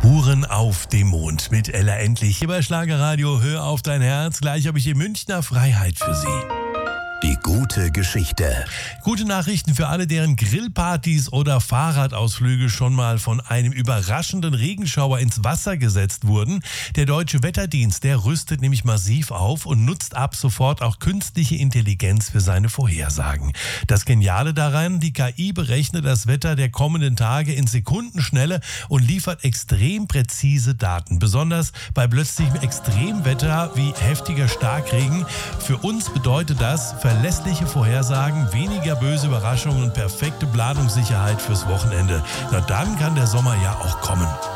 Spuren auf dem Mond mit Ella Endlich. Hier bei Schlagerradio, hör auf dein Herz. Gleich habe ich die Münchner Freiheit für Sie. Die gute Geschichte. Gute Nachrichten für alle, deren Grillpartys oder Fahrradausflüge schon mal von einem überraschenden Regenschauer ins Wasser gesetzt wurden. Der Deutsche Wetterdienst, der rüstet nämlich massiv auf und nutzt ab sofort auch künstliche Intelligenz für seine Vorhersagen. Das Geniale daran, die KI berechnet das Wetter der kommenden Tage in Sekundenschnelle und liefert extrem präzise Daten. Besonders bei plötzlichem Extremwetter wie heftiger Starkregen. Für uns bedeutet das verlässliche Vorhersagen, weniger böse Überraschungen und perfekte Planungssicherheit fürs Wochenende. Na dann kann der Sommer ja auch kommen.